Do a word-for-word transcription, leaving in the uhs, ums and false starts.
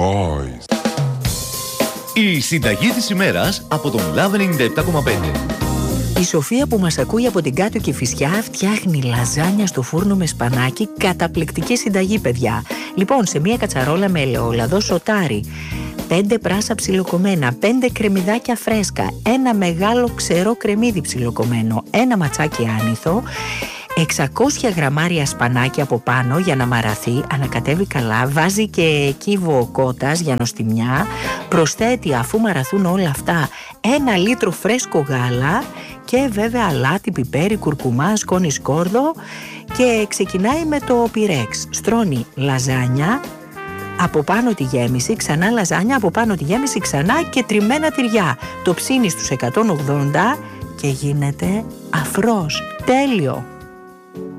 Boys. Η συνταγή της ημέρας από τον Love ενενήντα επτά κόμμα πέντε. Η Σοφία που μας ακούει από την Κάτω Κηφισιά φτιάχνει λαζάνια στο φούρνο με σπανάκι. Καταπληκτική συνταγή, παιδιά. Λοιπόν, σε μία κατσαρόλα με ελαιόλαδο, σοτάρι, πέντε πράσα ψιλοκομμένα, πέντε κρεμμυδάκια φρέσκα, ένα μεγάλο ξερό κρεμμύδι ψιλοκομμένο, ένα ματσάκι άνηθο, εξακόσια γραμμάρια σπανάκι από πάνω για να μαραθεί, ανακατεύει καλά, βάζει και κύβο κότας για νοστιμιά, προσθέτει αφού μαραθούν όλα αυτά ένα λίτρο φρέσκο γάλα και βέβαια αλάτι, πιπέρι, κουρκουμά, σκόνη σκόρδο και ξεκινάει με το πυρέξ. Στρώνει λαζάνια, από πάνω τη γέμιση, ξανά λαζάνια, από πάνω τη γέμιση ξανά και τριμμένα τυριά. Το ψήνει στους εκατόν ογδόντα και γίνεται αφρός. Τέλειο!